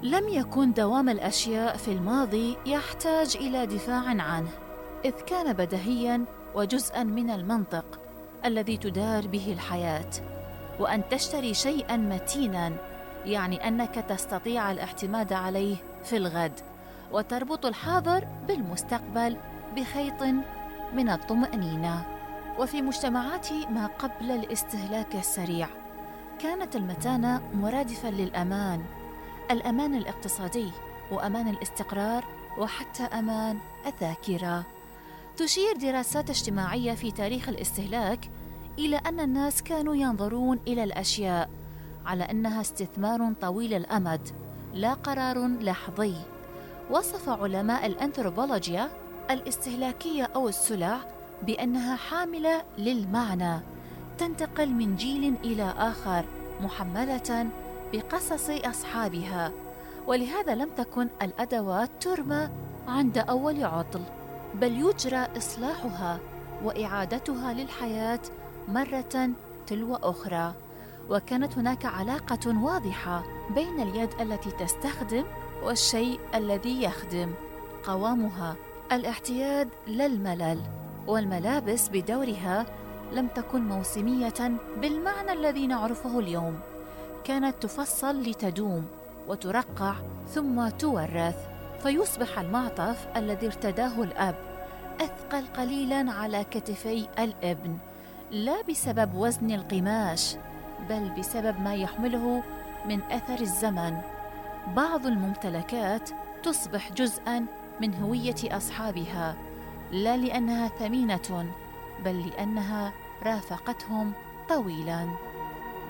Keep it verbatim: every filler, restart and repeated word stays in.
لم يكن دوام الأشياء في الماضي يحتاج إلى دفاع عنه، إذ كان بديهياً وجزءاً من المنطق الذي تدار به الحياة. وأن تشتري شيئاً متيناً يعني أنك تستطيع الاعتماد عليه في الغد، وتربط الحاضر بالمستقبل بخيط من الطمأنينة. وفي مجتمعات ما قبل الاستهلاك السريع كانت المتانة مرادفاً للأمان، الأمان الاقتصادي وأمان الاستقرار وحتى أمان الذاكرة. تشير دراسات اجتماعية في تاريخ الاستهلاك إلى أن الناس كانوا ينظرون إلى الأشياء على أنها استثمار طويل الأمد لا قرار لحظي. وصف علماء الأنثروبولوجيا الاستهلاكية أو السلع بأنها حاملة للمعنى، تنتقل من جيل إلى آخر محملة بقصص أصحابها، ولهذا لم تكن الأدوات ترمى عند أول عطل، بل يجرى إصلاحها وإعادتها للحياة مرة تلو أخرى. وكانت هناك علاقة واضحة بين اليد التي تستخدم والشيء الذي يخدم، قوامها الاعتياد لا الملل. والملابس بدورها لم تكن موسمية بالمعنى الذي نعرفه اليوم، كانت تفصل لتدوم وترقع ثم تورث، فيصبح المعطف الذي ارتداه الأب أثقل قليلاً على كتفي الابن، لا بسبب وزن القماش بل بسبب ما يحمله من أثر الزمن. بعض الممتلكات تصبح جزءاً من هوية أصحابها، لا لأنها ثمينة بل لأنها رافقتهم طويلاً.